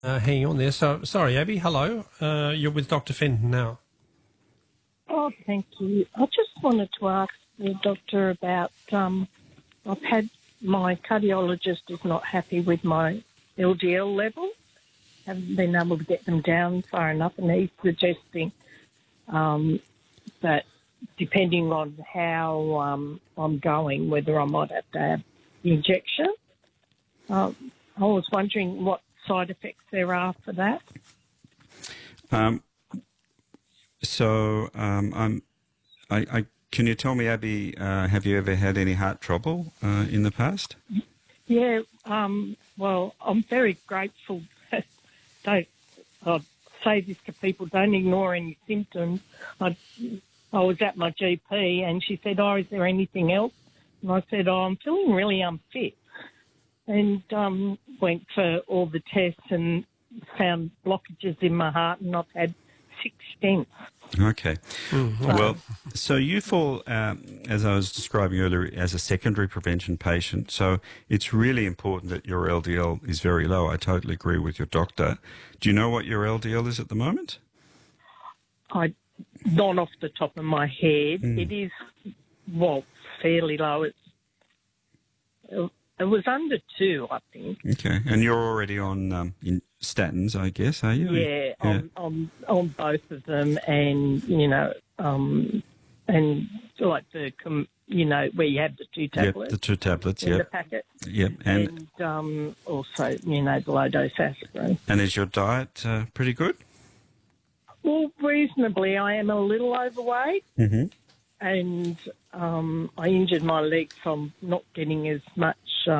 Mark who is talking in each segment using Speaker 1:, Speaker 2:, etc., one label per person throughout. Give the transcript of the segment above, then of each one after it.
Speaker 1: Hanging on there. So, sorry, Abby. Hello. You're with Dr. Fenton now.
Speaker 2: Oh, thank you. I just wanted to ask the doctor about, I've had my cardiologist is not happy with my LDL level. Haven't been able to get them down far enough, and he's suggesting that depending on how I'm going, whether I might have to have the injection. I was wondering what side effects there are for that.
Speaker 3: Can you tell me, Abby, have you ever had any heart trouble in the past?
Speaker 2: Yeah, well, I'm very grateful. I'd say this to people, don't ignore any symptoms. I was at my GP and she said, is there anything else? And I said, I'm feeling really unfit. And went for all the tests and found blockages in my heart, and I've had 6 stents.
Speaker 3: Okay. Well, so you fall, as I was describing earlier, as a secondary prevention patient. So it's really important that your LDL is very low. I totally agree with your doctor. Do you know what your LDL is at the moment?
Speaker 2: Not off the top of my head. It is, fairly low. It was under 2, I think.
Speaker 3: Okay. And you're already on statins, I guess, are you?
Speaker 2: Yeah, on both of them, and and like where you have the 2 tablets.
Speaker 3: Yep, the 2 tablets.
Speaker 2: In the packet.
Speaker 3: Yep,
Speaker 2: and also the low dose aspirin.
Speaker 3: And is your diet pretty good?
Speaker 2: Well, reasonably. I am a little overweight, and I injured my leg, so I'm not getting as much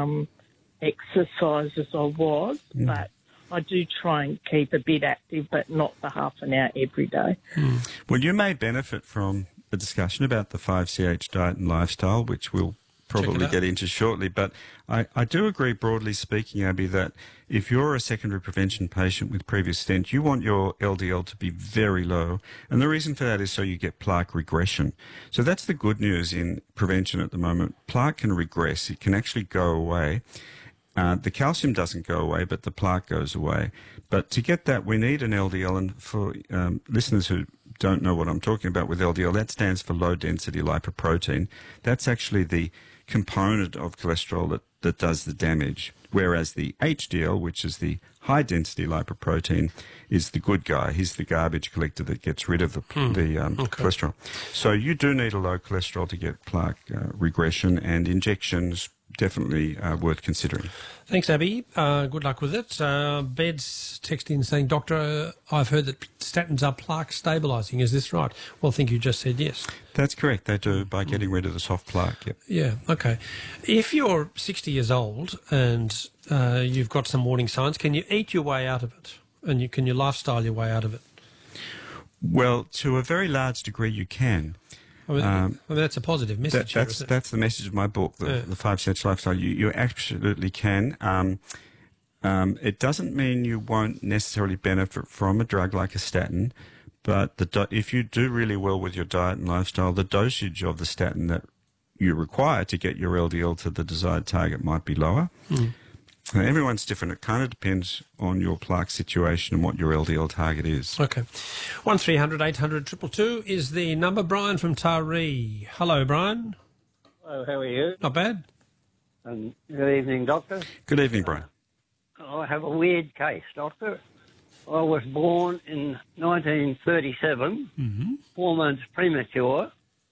Speaker 2: exercise as I was, but I do try and keep a bit active, but not for half an hour every day.
Speaker 3: Well, you may benefit from a discussion about the 5CH diet and lifestyle, which we'll probably get into shortly. But I do agree, broadly speaking, Abby, that if you're a secondary prevention patient with previous stent, you want your LDL to be very low. And the reason for that is so you get plaque regression. So that's the good news in prevention at the moment. Plaque can regress. It can actually go away. The calcium doesn't go away, but the plaque goes away. But to get that, we need an LDL. And for listeners who don't know what I'm talking about with LDL, that stands for low-density lipoprotein. That's actually the component of cholesterol that does the damage, whereas the HDL, which is the high-density lipoprotein, is the good guy. He's the garbage collector that gets rid of the cholesterol. So you do need a low cholesterol to get plaque regression, and injections definitely worth considering.
Speaker 1: Thanks, Abby. Good luck with it. Bed's texting saying, Doctor, I've heard that statins are plaque stabilising. Is this right? Well, I think you just said yes.
Speaker 3: That's correct. They do, by getting rid of the soft plaque. Yep.
Speaker 1: Yeah, okay. If you're 60 years old and you've got some warning signs, can you eat your way out of it? And can you lifestyle your way out of it?
Speaker 3: Well, to a very large degree you can.
Speaker 1: I mean, that's a positive message.
Speaker 3: That's the message of my book, the 5CH Lifestyle. You absolutely can. It doesn't mean you won't necessarily benefit from a drug like a statin, but if you do really well with your diet and lifestyle, the dosage of the statin that you require to get your LDL to the desired target might be lower. Everyone's different. It kind of depends on your plaque situation and what your LDL target is.
Speaker 1: Okay. 1300 800 222 is the number. Brian from Taree. Hello, Brian.
Speaker 4: Hello, how are you?
Speaker 1: Not bad.
Speaker 4: Good evening, Doctor.
Speaker 3: Good evening, Brian.
Speaker 4: I have a weird case, Doctor. I was born in 1937, 4 months premature,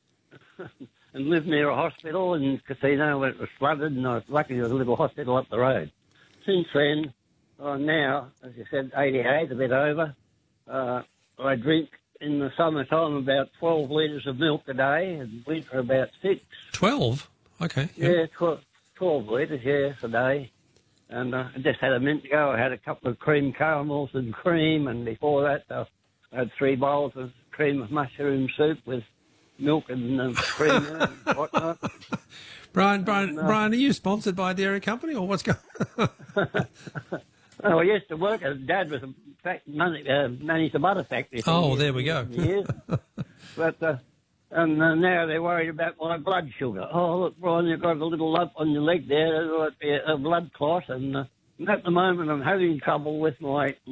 Speaker 4: and lived near a hospital in Casino when it was flooded, and I was lucky there was a little hospital up the road. Since then, I'm now, as you said, 88, a bit over. I drink in the summertime about 12 litres of milk a day, and winter about 6.
Speaker 1: 12? Okay.
Speaker 4: Yeah, 12 litres, yes, a day. And I just had a minute ago, I had a couple of cream caramels and cream, and before that I had 3 bowls of cream of mushroom soup with milk and cream and whatnot.
Speaker 1: Brian, are you sponsored by a dairy company or what's going on?
Speaker 4: Well, I used to work. Dad was managed a butter factory.
Speaker 1: Oh, there we go.
Speaker 4: Years. But now they're worried about my blood sugar. Oh, look, Brian, you've got a little lump on your leg there. It might be a blood clot, and At the moment, I'm having trouble with my